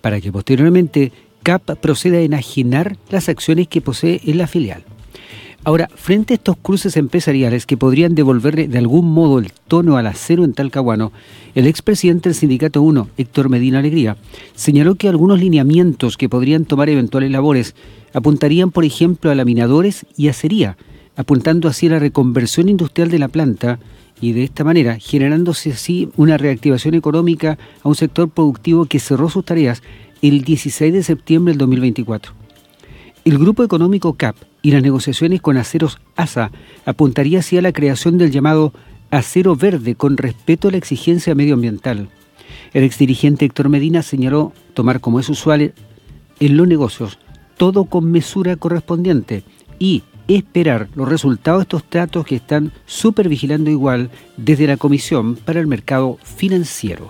para que posteriormente CAP proceda a enajenar las acciones que posee en la filial. Ahora, frente a estos cruces empresariales que podrían devolverle de algún modo el tono al acero en Talcahuano, el expresidente del Sindicato 1, Héctor Medina Alegría, señaló que algunos lineamientos que podrían tomar eventuales labores apuntarían, por ejemplo, a laminadores y acería, apuntando así a la reconversión industrial de la planta y de esta manera generándose así una reactivación económica a un sector productivo que cerró sus tareas el 16 de septiembre del 2024. El grupo económico CAP y las negociaciones con Aceros ASA apuntaría hacia la creación del llamado acero verde con respeto a la exigencia medioambiental. El exdirigente Héctor Medina señaló tomar como es usual en los negocios todo con mesura correspondiente y esperar los resultados de estos tratos que están supervigilando igual desde la Comisión para el Mercado Financiero.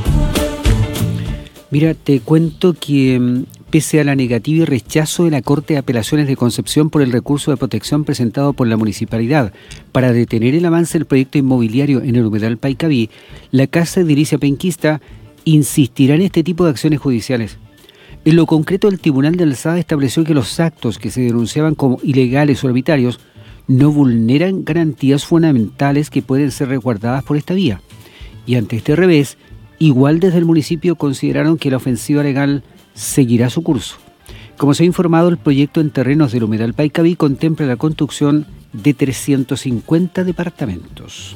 Mira, te cuento que pese a la negativa y rechazo de la Corte de Apelaciones de Concepción por el recurso de protección presentado por la municipalidad para detener el avance del proyecto inmobiliario en el humedal Paicaví, la Casa Edilicia Penquista insistirá en este tipo de acciones judiciales. En lo concreto, el Tribunal de Alzada estableció que los actos que se denunciaban como ilegales o arbitrarios no vulneran garantías fundamentales que pueden ser resguardadas por esta vía. Y ante este revés, igual desde el municipio consideraron que la ofensiva legal seguirá su curso. Como se ha informado, el proyecto en terrenos del humedal Paicaví contempla la construcción de 350 departamentos.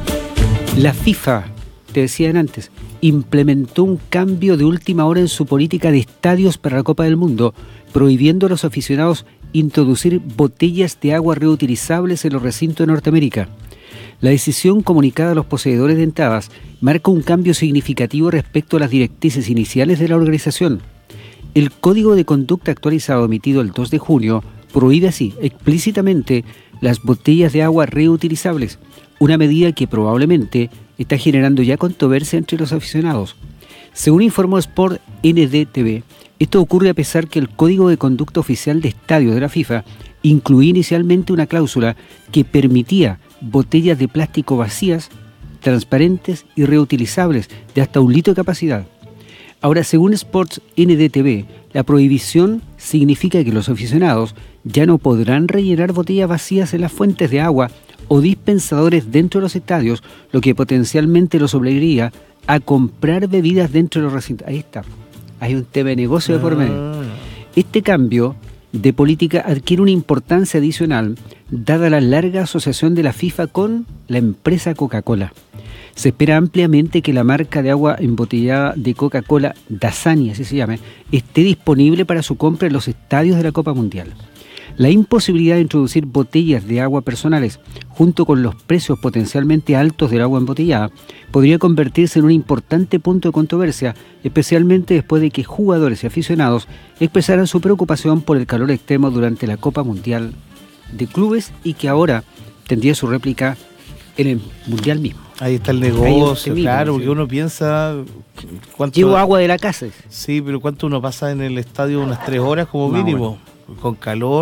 La FIFA, te decían antes, implementó un cambio de última hora en su política de estadios para la Copa del Mundo, prohibiendo a los aficionados introducir botellas de agua reutilizables en los recintos de Norteamérica. La decisión comunicada a los poseedores de entradas marca un cambio significativo respecto a las directrices iniciales de la organización. El Código de Conducta actualizado emitido el 2 de junio prohíbe así explícitamente las botellas de agua reutilizables, una medida que probablemente está generando ya controversia entre los aficionados. Según informó Sport NDTV, esto ocurre a pesar que el Código de Conducta Oficial de Estadios de la FIFA incluía inicialmente una cláusula que permitía botellas de plástico vacías, transparentes y reutilizables de hasta 1 litro de capacidad. Ahora, según Sports NDTV, la prohibición significa que los aficionados ya no podrán rellenar botellas vacías en las fuentes de agua o dispensadores dentro de los estadios, lo que potencialmente los obligaría a comprar bebidas dentro de los recintos. Ahí está. Hay un tema de negocio de por medio. Este cambio de política adquiere una importancia adicional dada la larga asociación de la FIFA con la empresa Coca-Cola. Se espera ampliamente que la marca de agua embotellada de Coca-Cola, Dasani, así se llama, esté disponible para su compra en los estadios de la Copa Mundial. La imposibilidad de introducir botellas de agua personales, junto con los precios potencialmente altos del agua embotellada, podría convertirse en un importante punto de controversia, especialmente después de que jugadores y aficionados expresaran su preocupación por el calor extremo durante la Copa Mundial de Clubes y que ahora tendría su réplica en el Mundial mismo. Ahí está el negocio, claro, porque uno piensa... Llevo agua de la casa. Sí, pero ¿cuánto uno pasa en el estadio? Unas 3 horas como mínimo. Bueno. Con calor.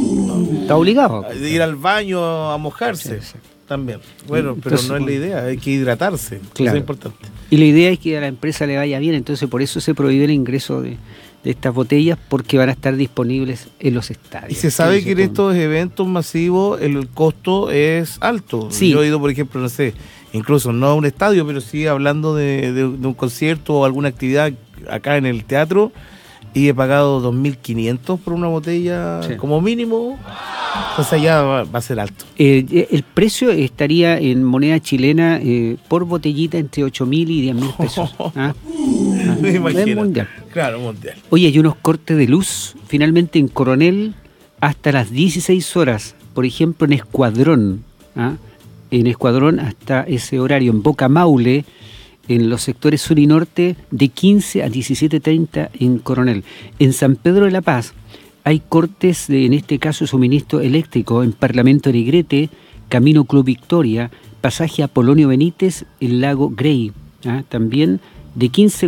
Está obligado. Ir al baño a mojarse también. Bueno, pero entonces, no es la idea, hay que hidratarse. Claro. Eso es importante. Y la idea es que a la empresa le vaya bien, entonces por eso se prohíbe el ingreso de estas botellas, porque van a estar disponibles en los estadios. Y se sabe que en estos eventos masivos el costo es alto. Sí. Yo he ido, por ejemplo, no sé, incluso no a un estadio, pero sí hablando de un concierto o alguna actividad acá en el teatro, y he pagado 2.500 por una botella como mínimo. Entonces ya va a ser alto. El precio estaría en moneda chilena por botellita entre 8.000 y 10.000 pesos. Me imagino. Es mundial. Claro, mundial. Oye, hay unos cortes de luz finalmente en Coronel hasta las 16 horas. Por ejemplo, en Escuadrón. En Escuadrón hasta ese horario. En Boca Maule, en los sectores sur y norte, de 15 a 17:30 en Coronel. En San Pedro de la Paz hay cortes de, en este caso, suministro eléctrico en Parlamento Negrete, Camino Club Victoria, pasaje Apolonio Benítez, el Lago Grey. También de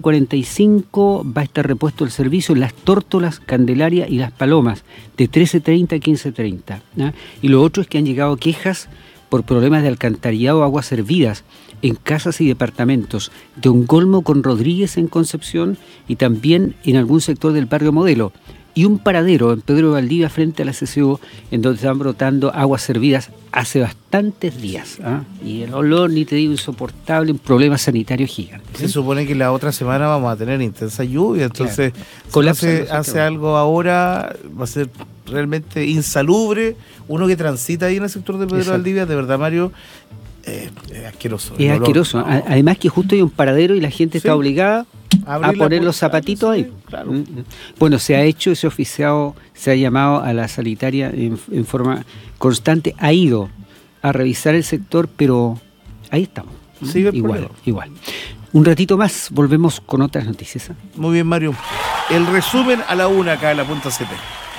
15:45 va a estar repuesto el servicio en Las Tórtolas, Candelaria y Las Palomas, de 13:30 a 15:30. Y lo otro es que han llegado quejas por problemas de alcantarillado o aguas servidas en casas y departamentos de Ongolmo con Rodríguez en Concepción y también en algún sector del barrio Modelo. Y un paradero en Pedro de Valdivia frente a la CCU, en donde están brotando aguas servidas hace bastantes días. Y el olor, ni te digo, insoportable, un problema sanitario gigante. Se supone que la otra semana vamos a tener intensa lluvia, entonces claro. si hace algo ahora va a ser realmente insalubre. Uno que transita ahí en el sector de Pedro de Valdivia, de verdad, Mario, es asqueroso. Es asqueroso. Además que justo hay un paradero y la gente está obligada a poner los zapatitos ahí. Claro. Bueno, se ha hecho, se ha llamado a la sanitaria en forma constante, ha ido a revisar el sector, pero ahí estamos. Sigue igual. Un ratito más, volvemos con otras noticias. Muy bien, Mario. El resumen a la 1 acá en la Punta CP.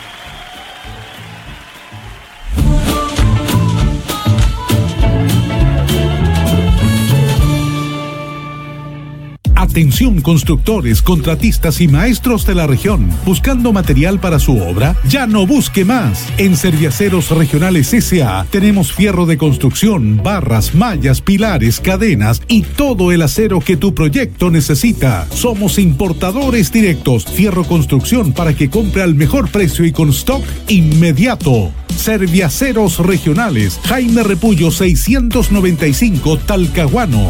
Atención constructores, contratistas y maestros de la región. ¿Buscando material para su obra? Ya no busque más. En Serviaceros Regionales S.A. tenemos fierro de construcción, barras, mallas, pilares, cadenas y todo el acero que tu proyecto necesita. Somos importadores directos. Fierro construcción para que compre al mejor precio y con stock inmediato. Serviaceros Regionales, Jaime Repullo 695, Talcahuano.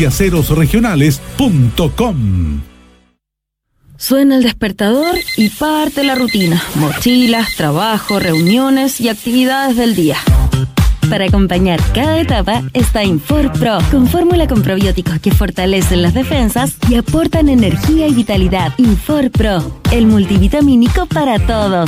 Serviacerosregionales.com. Suena el despertador y parte la rutina. Mochilas, trabajo, reuniones y actividades del día. Para acompañar cada etapa está Infor Pro, con fórmula con probióticos que fortalecen las defensas y aportan energía y vitalidad. Infor Pro, el multivitamínico para todos.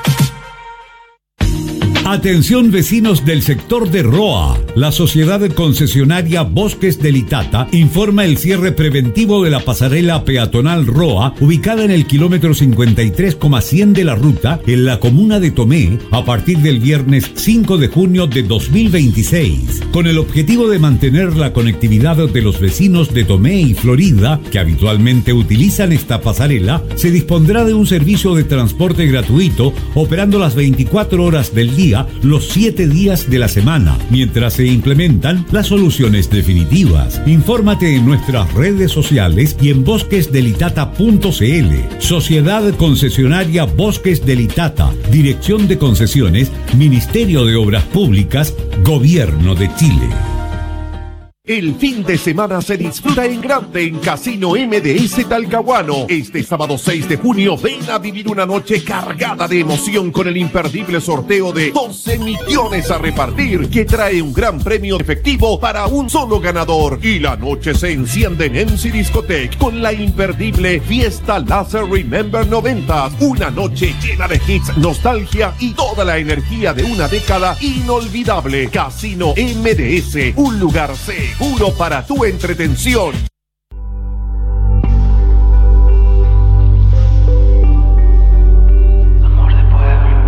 Atención vecinos del sector de Roa. La sociedad concesionaria Bosques del Itata informa el cierre preventivo de la pasarela peatonal Roa, ubicada en el kilómetro 53,100 de la ruta, en la comuna de Tomé, a partir del viernes 5 de junio de 2026. Con el objetivo de mantener la conectividad de los vecinos de Tomé y Florida, que habitualmente utilizan esta pasarela, se dispondrá de un servicio de transporte gratuito, operando las 24 horas del día, los 7 días de la semana, mientras se implementan las soluciones definitivas. Infórmate en nuestras redes sociales y en bosquesdelitata.cl. Sociedad Concesionaria Bosques del Itata, Dirección de Concesiones, Ministerio de Obras Públicas, Gobierno de Chile. El fin de semana se disfruta en grande en Casino MDS Talcahuano. Este sábado 6 de junio ven a vivir una noche cargada de emoción con el imperdible sorteo de 12 millones a repartir, que trae un gran premio efectivo para un solo ganador. Y la noche se enciende en MC Discotech con la imperdible Fiesta Láser Remember 90s. Una noche llena de hits, nostalgia y toda la energía de una década inolvidable. Casino MDS, un lugar seguro para tu entretención.